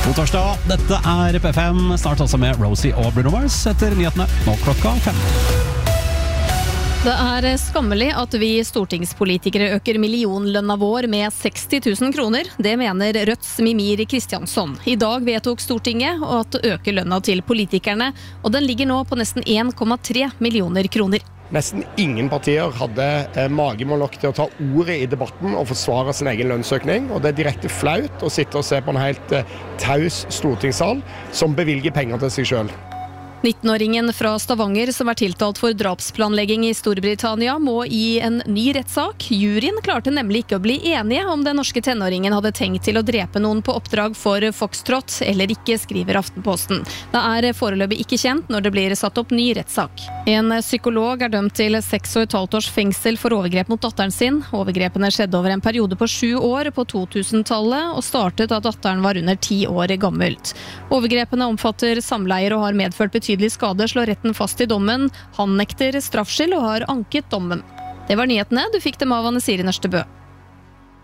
God torsdag, dette P5, snart også med Rosie og Bruno Mars etter nyhetene nå klokka 5. Det skammelig at vi stortingspolitikere øker millionlønna vår med 60 000 kroner. Det mener Rødts Mimir Kristiansson. I dag vedtok Stortinget at øke lønna til politikerne, og den ligger nå på nesten 1,3 millioner kroner. Nesten ingen partier hadde magemål nok til å ta ordet i debatten og forsvare sin egen lønnsøkning, og det direkte flaut å sitte og se på en helt taus stortingssal som bevilger penger til seg selv. 19-åringen fra Stavanger som tiltalt for drapsplanlegging i Storbritannia må i en ny rettssak. Juryen klarte nemlig ikke å bli enige om den norske tenåringen hadde tenkt til å drepe noen på oppdrag for Foxtrot eller ikke, skriver Aftenposten. Det foreløpig ikke kjent når det blir satt opp ny rettssak. En psykolog dømt til 6,5 års fengsel for overgrep mot datteren sin. Overgrepene skjedde over en periode på 7 år på 2000-tallet og startet da datteren var under 10 år gammelt. Overgrepene omfatter samleier og har medført betydelig skade, slår retten fast i dommen. Han nekter straffskyld og har anket dommen. Det var nyhetene. Du fikk dem av Anne Siri Nørstebø.